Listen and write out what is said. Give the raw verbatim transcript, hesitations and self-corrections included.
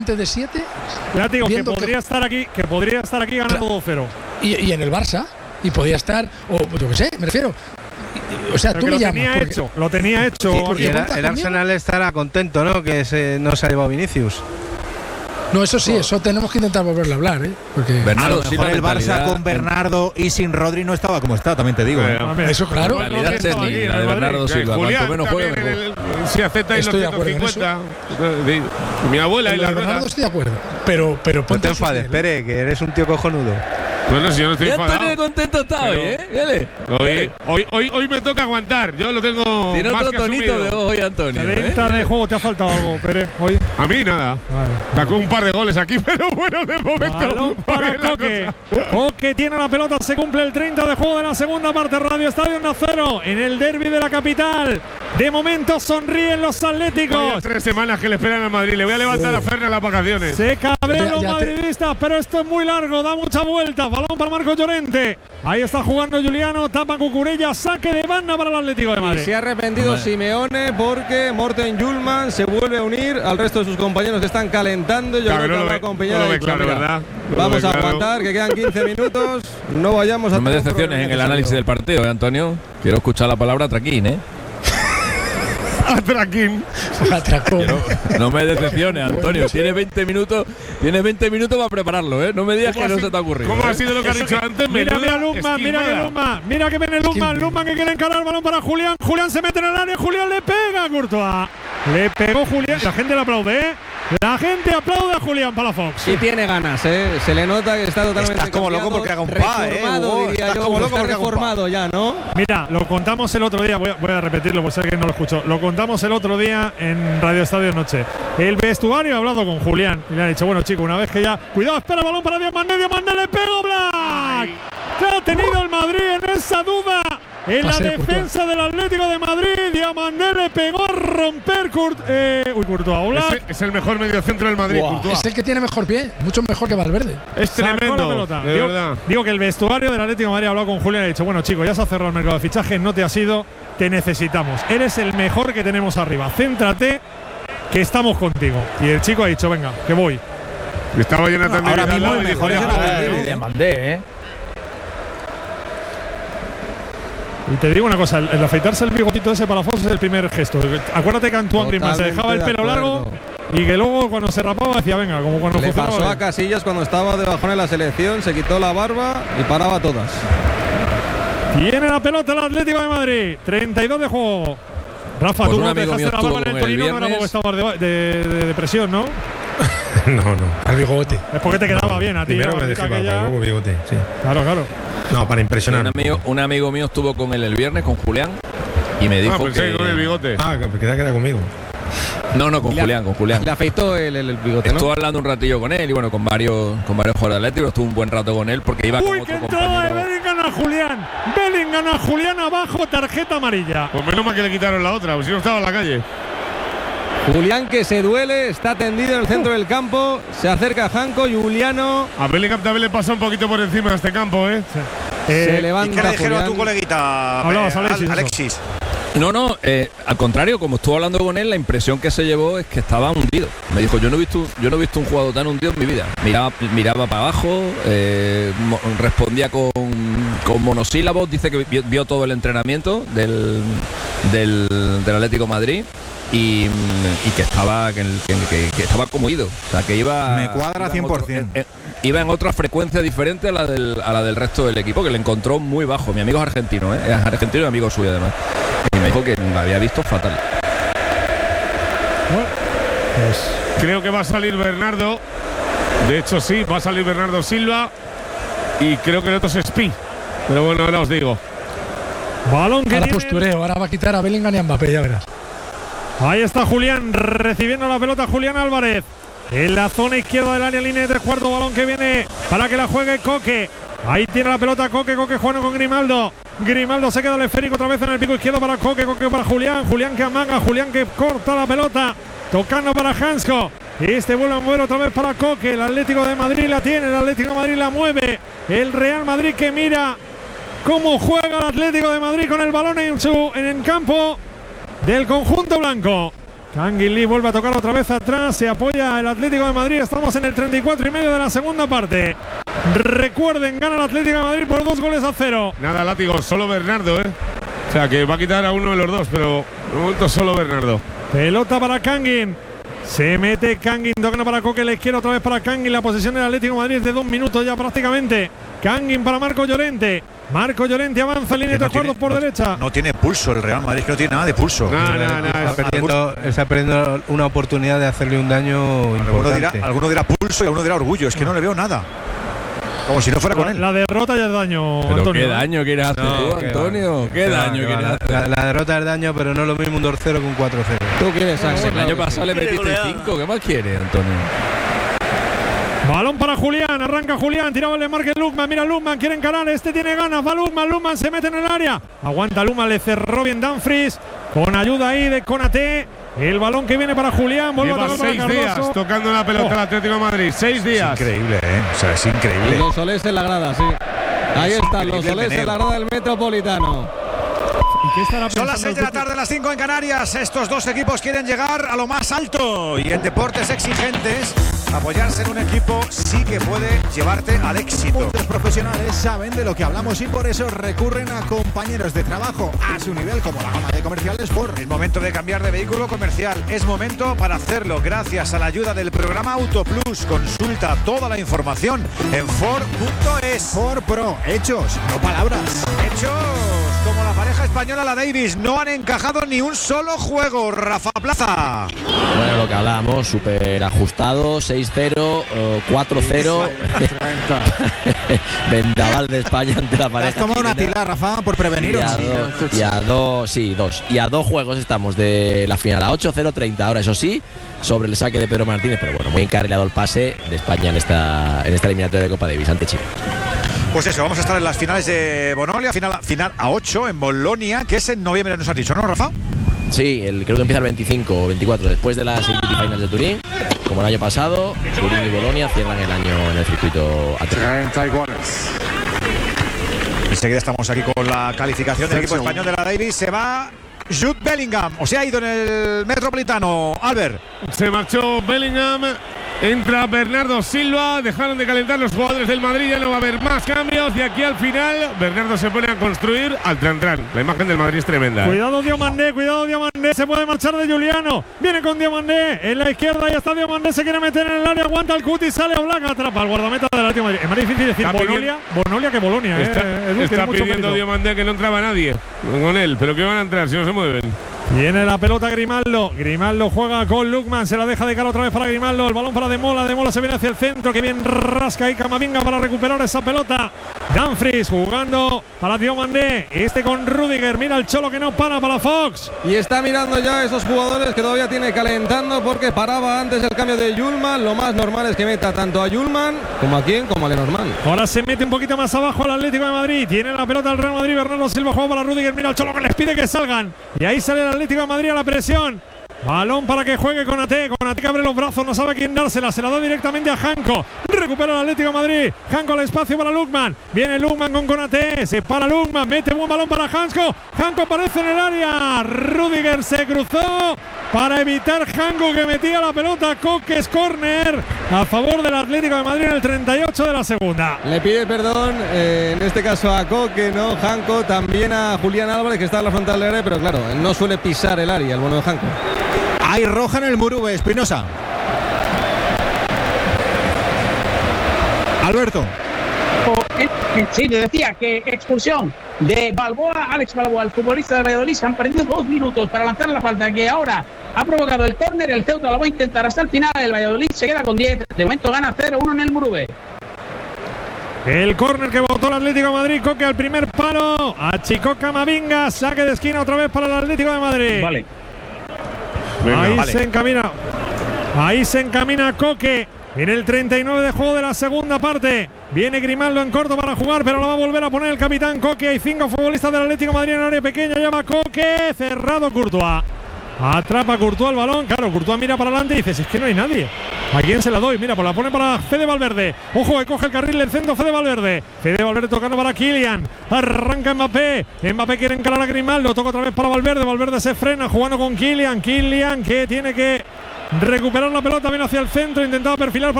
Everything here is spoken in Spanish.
de siete. Ya te digo que podría que, estar aquí, que podría estar aquí ganando dos cero. Y, y en el Barça, y podía estar, o yo qué sé, me refiero. O sea, pero tú me lo llamas. Tenía porque, hecho, lo tenía hecho. Y, y el, el Arsenal estará contento, ¿no? Que se, no se ha llevado Vinicius. No, eso sí, eso tenemos que intentar volverle a hablar, ¿eh? Porque Bernardo, a lo mejor el Barça con Bernardo y sin Rodri no estaba como está, también te digo. ¿eh? Ver, eso claro. La realidad es la de Bernardo Silva. Julián, cuanto menos juegue, mejor. El, si aceptáis los ciento cincuenta. Mi abuela y la Bernardo estoy de acuerdo. Pero, pero no te enfades, Pere, que eres un tío cojonudo. Bueno, si yo no estoy enfadado. Ya estoy contento está hoy, ¿eh? Dale. Hoy, hoy, hoy, hoy me toca aguantar. Yo lo tengo. Tiene más otro que tonito asumido. de hoy, Antonio. treinta ¿eh? de juego, te ha faltado algo, Pere, hoy. A mí nada. Vale. Sacó un par de goles aquí, pero bueno, de momento. Balón para Coque. Coque tiene la pelota, se cumple el treinta de juego de la segunda parte. Radio Estadio uno cero en el derbi de la capital. De momento sonríen los atléticos. Vaya tres semanas que le esperan al Madrid. Le voy a levantar uh. a Fernández las vacaciones. Se cabrean ya, los ya madridistas, te... pero esto es muy largo, da mucha vuelta. Balón para Marco Llorente. Ahí está jugando Juliano, tapa Cucurella, saque de banda para el Atlético de Madrid. Y se ha arrepentido Madre. Simeone porque Morten Julman se vuelve a unir al resto de sus compañeros que están calentando. Yo claro, creo que no habrá ve, compañera no de claro, ¿verdad? No Vamos a claro. aguantar, que quedan quince minutos. No vayamos a. No me decepciones en el análisis del partido, ¿eh, Antonio? Quiero escuchar la palabra traquín, ¿eh? Atraquín. Quiero, no me decepciones, Antonio. Tienes veinte minutos, tienes veinte minutos para prepararlo, ¿eh? No me digas que no se te ha ocurrido. ¿Cómo ¿eh? ha sido lo que has dicho antes? Mira, mira Luzman, mira que Luzman, mira que viene Luzman, Luzman que quiere encarar el balón para Julián. Julián se mete en el área, Julián le pega a Courtois. Le pegó Julián, la gente le aplaude, ¿eh? La gente aplaude a Julián Palafox. Y tiene ganas, ¿eh? Se le nota que está totalmente. Estás como loco porque haga un pa, ¿eh? Reformado, diría Estás yo. como loco está porque reformado ya, ¿no? Mira, lo contamos el otro día, voy a, voy a repetirlo por si alguien no lo escuchó. Lo contamos el otro día en Radio Estadio Noche. El vestuario ha hablado con Julián y le ha dicho, bueno, chico, una vez que ya. Cuidado, espera el balón para Dios Mané, Dios Mané le pegó Black. ¿Qué ha tenido el Madrid en esa duda? En la defensa del Atlético de Madrid, Diamandé le pegó a romper Kurt, eh, uy, Courtois. Es, es el mejor mediocentro del Madrid, wow. Es el que tiene mejor pie, mucho mejor que Valverde. Es tremendo, de digo, verdad. Digo que el vestuario del Atlético de Madrid ha hablado con Julián y ha dicho, bueno, chico, ya se ha cerrado el mercado de fichajes, no te has ido, te necesitamos. Eres el mejor que tenemos arriba. Céntrate, que estamos contigo. Y el chico ha dicho, venga, que voy. Estaba Jonathan Ahora mismo el mejor es el Diamandé, ¿eh? Y te digo una cosa, el, el afeitarse el bigotito ese para Fox es el primer gesto. Acuérdate que Antoine Griezmann se dejaba el pelo largo y que luego cuando se rapaba decía, venga, como cuando le funcionaba. pasó a Casillas cuando estaba de bajón en la selección, se quitó la barba y paraba todas. Tiene la pelota el Atlético de Madrid, treinta y dos de juego. Rafa, pues tú no te dejaste la barba en el Torino, no era porque estabas de, de, de depresión, ¿no? No, no. Al bigote. Es porque te quedaba no, bien a ti. Primero me dejé barba, luego bigote, sí. Claro, claro. No, para impresionar. Un amigo, un amigo mío estuvo con él el viernes, con Julián, y me dijo ah, pensé que… con el bigote. Ah, que queda queda conmigo. No, no, con Julián, con Julián. Le afeitó el, el, el bigote, ¿no? Estuve hablando un ratillo con él y bueno, con varios con varios jugadores atléticos. Estuve un buen rato con él porque iba Uy, con que otro entrada de compañero. Bellingham a Julián. Bellingham a Julián abajo, tarjeta amarilla. Pues menos mal que le quitaron la otra, pues si no estaba en la calle. Julián que se duele, está tendido en el centro del campo, se acerca a Janko, Juliano. A Bellingham también le pasa un poquito por encima de este campo, ¿eh? Sí. Se Eh, levanta ¿Y qué le dijeron Julián. a tu coleguita, Hablabas, Alexis, Al- Alexis? No, no, eh, al contrario, como estuve hablando con él, la impresión que se llevó es que estaba hundido. Me dijo, yo no he visto, yo no he visto un jugador tan hundido en mi vida. Miraba, miraba para abajo, eh, mo- respondía con, con monosílabos, dice que vio, vio todo el entrenamiento del, del, del Atlético de Madrid. Y, y que estaba que, que, que estaba conmovido, o sea que iba me cuadra iba cien por en, ciento. otro, en, iba en otra frecuencia diferente a la del a la del resto del equipo, que le encontró muy bajo. Mi amigo es argentino, ¿eh? Es argentino y amigo suyo además, y me dijo que lo había visto fatal. Bueno, pues Creo que va a salir Bernardo. De hecho, sí, va a salir Bernardo Silva. Y creo que el otro es Spi. Pero bueno, ahora os digo. balón que Ahora tiene. postureo, ahora va a quitar a Bellingham y a Mbappé, ya verás. Ahí está Julián recibiendo la pelota, Julián Álvarez. En la zona izquierda del área, línea de tres cuartos, balón que viene para que la juegue Coque. Ahí tiene la pelota Coque, Coque jugando con Grimaldo. Grimaldo se queda el esférico otra vez en el pico izquierdo para Coque, Coque para Julián. Julián que amaga, Julián que corta la pelota. Tocando para Hansko. Y este vuelve a mover otra vez para Coque. El Atlético de Madrid la tiene, el Atlético de Madrid la mueve. El Real Madrid que mira cómo juega el Atlético de Madrid con el balón en su en el campo del conjunto blanco. Kangin Lee vuelve a tocar otra vez atrás. Se apoya el Atlético de Madrid. Estamos en el treinta y cuatro y medio de la segunda parte. Recuerden, gana el Atlético de Madrid por dos goles a cero. Nada, látigo, solo Bernardo, ¿eh? O sea, que va a quitar a uno de los dos, pero de momento solo Bernardo. Pelota para Kangin. Se mete Kangin, tocando para Coque, la izquierda otra vez para Kangin. La posesión del Atlético de Madrid es de dos minutos ya prácticamente. Kangin para Marco Llorente. Marco Llorente avanza en línea de tres cuartos por no, derecha. No tiene pulso el Real Madrid, que no tiene nada de pulso. No, no, no. Está perdiendo, está perdiendo una oportunidad de hacerle un daño Alguno importante. dirá, alguno dirá pulso y alguno dirá orgullo. Es que no le veo nada. Como si no fuera con La, él. la derrota ya es daño, Pero Antonio. qué daño quieres hacer No, tú, qué Antonio. Qué Que va, daño que va. quieres hacer. La, la derrota es daño, pero no es lo mismo un dos cero que un cuatro cero. Tú quieres sangre. El año pasado le metiste cinco. ¿Qué más quieres, Antonio? Balón para Julián, arranca Julián, tiraba el marque Lukman, mira Lukman, quiere encarar, este tiene ganas, va Lukman, Lukman se mete en el área, aguanta Lukman, le cerró bien Dumfries, con ayuda ahí de Konaté, el balón que viene para Julián, vuelve Lleva a tocar para seis Cardoso. días tocando la pelota Oh. el Atlético de Madrid. Seis días. Es increíble, ¿eh? O sea, es Y increíble. los solés en la grada, sí. Ahí Es están los increíble el solés en la meneo. grada del Metropolitano. ¿Y qué estará Son las pensando seis de el la Cuti? tarde, las cinco en Canarias. Estos dos equipos quieren llegar a lo más alto. Y en deportes exigentes, apoyarse en un equipo sí que puede llevarte al éxito. Muchos profesionales saben de lo que hablamos y por eso recurren a compañeros de trabajo a su nivel, como la gama de comerciales Ford. Es momento de cambiar de vehículo comercial. Es momento para hacerlo gracias a la ayuda del programa Auto Plus. Consulta toda la información en Ford punto es. Ford Pro, hechos, no palabras. Hechos como la pareja española, la Davis, no han encajado ni un solo juego. Rafa Plaza. Bueno, lo que hablábamos, súper ajustado, seis cero, eh, cuatro cero. Vendaval de España ante la pareja. Has tomado una chilena. tila, Rafa, por prevenir. Y a, do- y a dos, sí, dos. Y a dos juegos estamos de la final, a ocho cero treinta. Ahora, eso sí, sobre el saque de Pedro Martínez, pero bueno, muy encarrilado el pase de España en esta, en esta eliminatoria de Copa Davis ante Chile. Pues eso, vamos a estar en las finales de Bonolia, final, final a ocho en Bolonia, que es en noviembre, nos has dicho, ¿no, Rafa? Sí, el, creo que empieza el veinticinco o veinticuatro, después de las A T P Finals de Turín. Como el año pasado, Turín y Bolonia cierran el año en el circuito A T P. Enseguida estamos aquí con la calificación del equipo español de la Davis. Se va Jude Bellingham, o se ha ido en el Metropolitano. Albert. Se marchó Bellingham. Entra Bernardo Silva. Dejaron de calentar los jugadores del Madrid. Ya no va a haber más cambios. De aquí al final, Bernardo se pone a construir al tran-tran. La imagen del Madrid es tremenda. ¿eh? Cuidado Diomandé, cuidado Diomandé, se puede marchar de Juliano. Viene con Diomandé, en la izquierda ya está Diomandé, se quiere meter en el área, aguanta el Cuti, sale a Black, atrapa al guardameta del Atlético de Madrid. Es más difícil decir Está Bonolia, Bonolia que Bolonia. Está, eh, Edu, está tiene mucho pidiendo mérito. Diomandé que no entraba nadie con él. Pero que van a entrar si no se mueven. Viene la pelota Grimaldo. Grimaldo juega con Lukman. Se la deja de cara otra vez para Grimaldo. El balón para Demola. Demola se viene hacia el centro. Que bien rasca ahí Camavinga para recuperar esa pelota. Dumfries jugando para Diomandé. Este con Rudiger. Mira el Cholo que no para para Fox. Y está mirando ya esos jugadores que todavía tiene calentando porque paraba antes el cambio de Yulman. Lo más normal es que meta tanto a Yulman como a quien, como a Lenormand. Ahora se mete un poquito más abajo al Atlético de Madrid. Tiene la pelota el Real Madrid. Bernardo Silva juega para Rudiger. Mira el Cholo que les pide que salgan. Y ahí sale el Atlético de Madrid a la presión. Balón para que juegue Konaté. Konaté que abre los brazos, no sabe a quién dársela. Se la da directamente a Janko. Recupera el Atlético de Madrid. Janko al espacio para Lukman. Viene Lukman con Konaté. Se para Lukman. Mete buen balón para Janko. Janko aparece en el área. Rudiger se cruzó para evitar Janko que metía la pelota. Coques corner a favor del Atlético de Madrid en el treinta y ocho de la segunda. Le pide perdón, eh, en este caso a Coque, no Janko, también a Julián Álvarez que está en la frontal del área, pero claro, él no suele pisar el área, el bueno de Janko. Hay roja en el Murube, Espinosa. Alberto. Sí, te decía que expulsión de Balboa, Alex Balboa, el futbolista de Valladolid. Se han perdido dos minutos para lanzar la falta que ahora ha provocado el córner. El Ceuta lo va a intentar hasta el final. El Valladolid se queda con diez. De momento gana cero uno en el Murube. El córner que botó el Atlético de Madrid. Coque al primer palo. Achicó Camavinga. Saque de esquina otra vez para el Atlético de Madrid. Vale. Venga, Ahí vale. se encamina. Ahí se encamina Coque. En el treinta y nueve de juego de la segunda parte. Viene Grimaldo en corto para jugar, pero lo va a volver a poner el capitán Coque. Hay cinco futbolistas del Atlético de Madrid en el área pequeña. Llama Coque. Cerrado Courtois. Atrapa Courtois el balón. Claro, Courtois mira para adelante y dice: si es que no hay nadie. ¿A quién se la doy? Mira, pues la pone para Fede Valverde. Ojo, que coge el carril del centro Fede Valverde. Fede Valverde tocando para Kylian. Arranca Mbappé. Mbappé quiere encarar a Grimaldo. Toca otra vez para Valverde. Valverde se frena jugando con Kylian. Kylian que tiene que recuperar la pelota. Viene hacia el centro. Intentaba perfilar para